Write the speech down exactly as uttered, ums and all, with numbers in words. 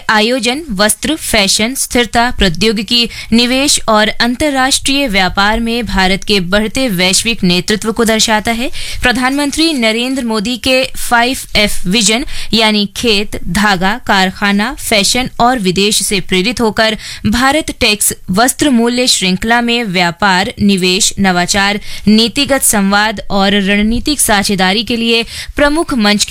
आयोजन वस्त्र, फैशन, स्थिरता, प्रौद्योगिकी, निवेश और अंतर्राष्ट्रीय व्यापार में भारत के बढ़ते वैश्विक नेतृत्व को दर्शाता है। प्रधानमंत्री नरेंद्र मोदी के फाइव एफ विजन यानी खेत, धागा, कारखाना, फैशन और विदेश से प्रेरित होकर भारत टेक्स वस्त्र मूल्य श्रृंखला में व्यापार, निवेश, नवाचार, नीतिगत संवाद और रणनीतिक साझेदारी के लिए प्रमुख मंच